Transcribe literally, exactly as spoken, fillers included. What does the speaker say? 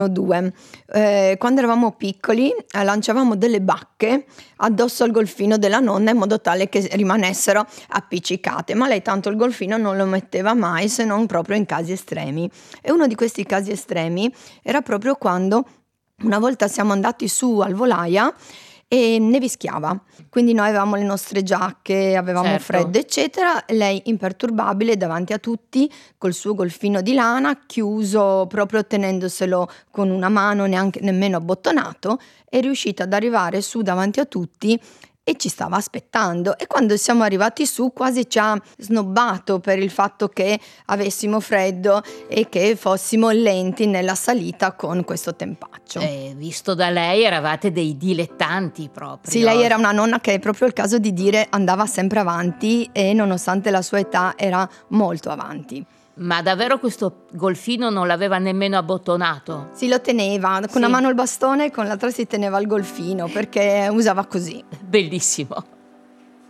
Due. Eh, quando eravamo piccoli eh, lanciavamo delle bacche addosso al golfino della nonna in modo tale che rimanessero appiccicate, ma lei tanto il golfino non lo metteva mai se non proprio in casi estremi. E uno di questi casi estremi era proprio quando una volta siamo andati su al Volaia e nevischiava, quindi noi avevamo le nostre giacche, avevamo Certo. freddo eccetera, lei imperturbabile davanti a tutti col suo golfino di lana chiuso proprio tenendoselo con una mano neanche nemmeno abbottonato, è riuscita ad arrivare su davanti a tutti e ci stava aspettando, e quando siamo arrivati su quasi ci ha snobbato per il fatto che avessimo freddo e che fossimo lenti nella salita con questo tempaccio. Eh, visto da lei eravate dei dilettanti proprio. Sì, lei era una nonna che è proprio il caso di dire andava sempre avanti e nonostante la sua età era molto avanti. Ma davvero questo golfino non l'aveva nemmeno abbottonato? Si lo teneva, con Sì. una mano il bastone e con l'altra si teneva il golfino perché usava così. Bellissimo.